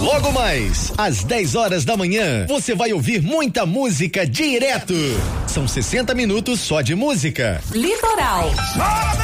Logo mais, às 10 horas da manhã, você vai ouvir muita música direto. São 60 minutos só de música. Litoral.